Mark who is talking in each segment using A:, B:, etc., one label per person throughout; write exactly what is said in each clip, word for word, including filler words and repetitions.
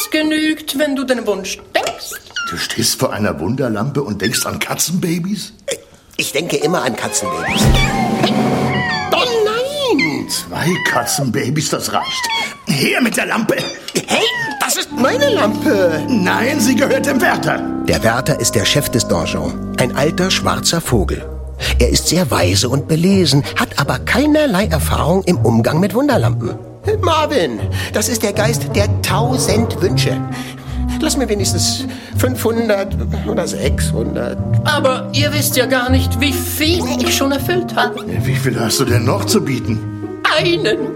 A: Es genügt, wenn du den Wunsch denkst.
B: Du stehst vor einer Wunderlampe und denkst an Katzenbabys?
C: Ich denke immer an Katzenbabys. Oh nein!
B: Zwei Katzenbabys, das reicht. Her mit der Lampe!
C: Hey, das ist meine Lampe!
B: Nein, sie gehört dem Wärter.
C: Der Wärter ist der Chef des Donjon. Ein alter, schwarzer Vogel. Er ist sehr weise und belesen, hat aber keinerlei Erfahrung im Umgang mit Wunderlampen. Marvin, das ist der Geist der tausend Wünsche. Lass mir wenigstens fünfhundert oder sechshundert.
A: Aber ihr wisst ja gar nicht, wie viel ich schon erfüllt habe.
B: Wie viel hast du denn noch zu bieten?
A: Einen.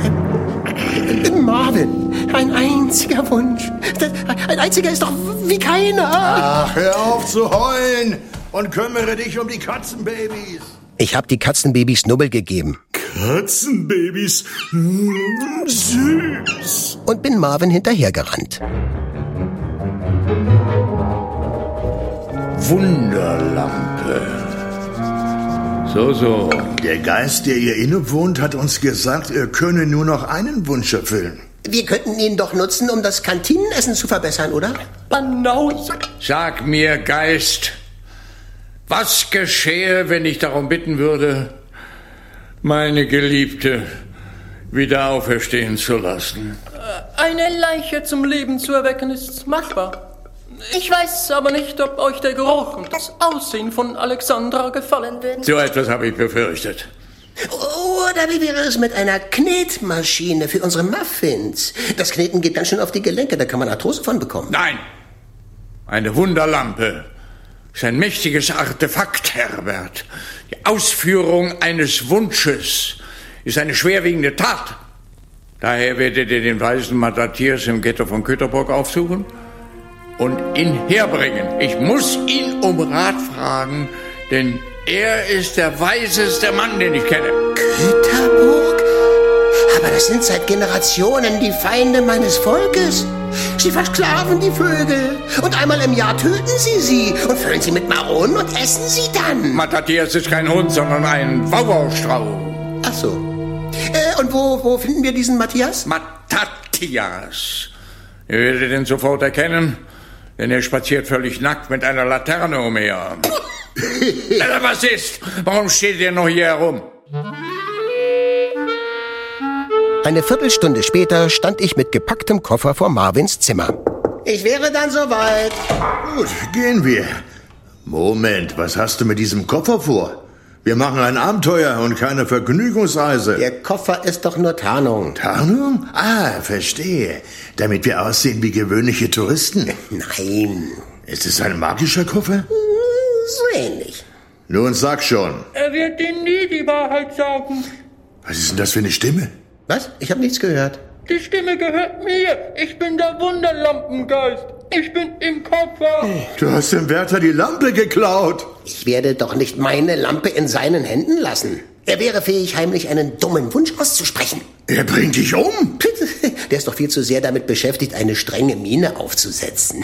C: Marvin, ein einziger Wunsch. Ein einziger ist doch wie keiner.
B: Ach, hör auf zu heulen und kümmere dich um die Katzenbabys.
C: Ich habe die Katzenbabys Nubbel gegeben.
B: Katzenbabys? Süß.
C: Und bin Marvin hinterhergerannt.
D: Wunderlampe. So, so.
B: Der Geist, der ihr innewohnt, hat uns gesagt, er könne nur noch einen Wunsch erfüllen.
C: Wir könnten ihn doch nutzen, um das Kantinenessen zu verbessern, oder?
A: Banause.
D: Sag mir, Geist, was geschähe, wenn ich darum bitten würde, meine Geliebte wieder auferstehen zu lassen?
A: Eine Leiche zum Leben zu erwecken ist machbar. Ich weiß aber nicht, ob euch der Geruch und das Aussehen von Alexandra gefallen werden.
D: So etwas habe ich befürchtet.
C: Oder wie wäre es mit einer Knetmaschine für unsere Muffins? Das Kneten geht ganz schön auf die Gelenke, da kann man Arthrose von bekommen.
D: Nein, eine Wunderlampe ist ein mächtiges Artefakt, Herbert. Die Ausführung eines Wunsches ist eine schwerwiegende Tat. Daher werdet ihr den weisen Mattathias im Ghetto von Kötherborg aufsuchen und ihn herbringen. Ich muss ihn um Rat fragen, denn er ist der weiseste Mann, den ich kenne.
C: Kötherborg? Aber das sind seit Generationen die Feinde meines Volkes. Sie versklaven die Vögel und einmal im Jahr töten sie sie und füllen sie mit Maronen und essen sie dann.
D: Mattathias ist kein Hund, sondern ein Wauwaustrauch.
C: Ach so. Äh, und wo, wo finden wir diesen Matthias?
D: Mattathias. Ihr werdet ihn sofort erkennen, denn er spaziert völlig nackt mit einer Laterne umher. Na, was ist? Warum steht ihr noch hier herum?
C: Eine Viertelstunde später stand ich mit gepacktem Koffer vor Marvins Zimmer. Ich wäre dann soweit.
B: Gut, gehen wir. Moment, was hast du mit diesem Koffer vor? Wir machen ein Abenteuer und keine Vergnügungsreise.
C: Der Koffer ist doch nur Tarnung.
B: Tarnung? Ah, verstehe. Damit wir aussehen wie gewöhnliche Touristen.
C: Nein.
B: Ist es ein magischer Koffer?
C: So ähnlich.
B: Nun sag schon.
A: Er wird dir nie die Wahrheit sagen.
B: Was ist denn das für eine Stimme?
C: Was? Ich habe nichts gehört.
A: Die Stimme gehört mir. Ich bin der Wunderlampengeist. Ich bin im Koffer.
B: Du hast dem Wärter die Lampe geklaut.
C: Ich werde doch nicht meine Lampe in seinen Händen lassen. Er wäre fähig, heimlich einen dummen Wunsch auszusprechen.
B: Er bringt dich um?
C: Der ist doch viel zu sehr damit beschäftigt, eine strenge Miene aufzusetzen.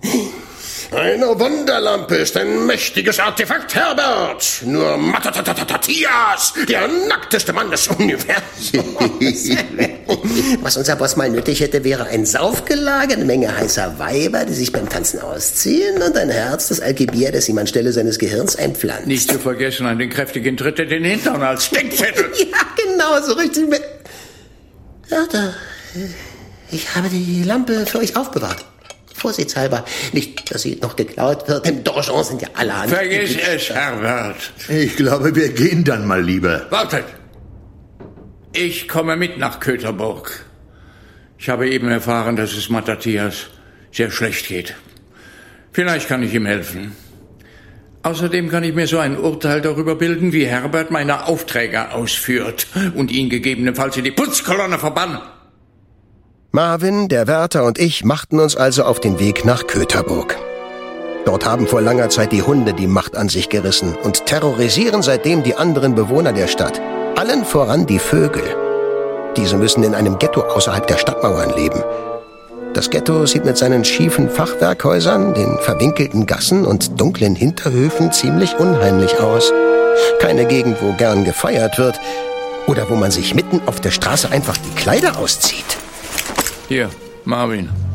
C: Eine Wunderlampe ist ein mächtiges Artefakt, Herbert. Nur Mattathias, der nackteste Mann des Universums. Was unser Boss mal nötig hätte, wäre ein Saufgelage, eine Menge heißer Weiber, die sich beim Tanzen ausziehen und ein Herz, das Alkibiades ihm anstelle seines Gehirns einpflanzt.
D: Nicht zu vergessen, einen kräftigen Tritt in den Hintern als Stinkzettel.
C: Ja, genau, so richtig mit... Ja, da... Ich habe die Lampe für euch aufbewahrt. Vorsichtshalber. Nicht, dass sie noch geklaut wird. Im Donjon sind ja alle Hand.
D: Vergiss es, Herbert.
B: Ich glaube, wir gehen dann mal lieber.
D: Wartet. Ich komme mit nach Kötherborg. Ich habe eben erfahren, dass es Mattathias sehr schlecht geht. Vielleicht kann ich ihm helfen. Außerdem kann ich mir so ein Urteil darüber bilden, wie Herbert meine Aufträge ausführt und ihn gegebenenfalls in die Putzkolonne verbannen.
C: Marvin, der Wärter und ich machten uns also auf den Weg nach Kötherborg. Dort haben vor langer Zeit die Hunde die Macht an sich gerissen und terrorisieren seitdem die anderen Bewohner der Stadt. Allen voran die Vögel. Diese müssen in einem Ghetto außerhalb der Stadtmauern leben. Das Ghetto sieht mit seinen schiefen Fachwerkhäusern, den verwinkelten Gassen und dunklen Hinterhöfen ziemlich unheimlich aus. Keine Gegend, wo gern gefeiert wird oder wo man sich mitten auf der Straße einfach die Kleider auszieht.
D: Hier, Marvin.